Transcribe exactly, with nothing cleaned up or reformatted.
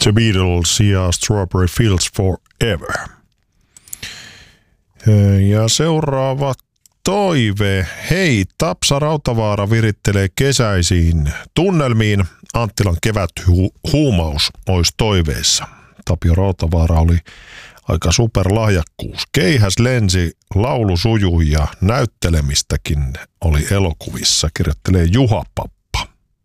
The Beatles ja Strawberry Fields Forever. Ja seuraava toive. Hei, Tapsa Rautavaara virittelee kesäisiin tunnelmiin. Anttilan keväthuumaus olisi toiveissa. Tapio Rautavaara oli aika superlahjakkuus. Keihäs lensi, laulu sujui ja näyttelemistäkin oli elokuvissa, kirjoittelee Juha Pappa.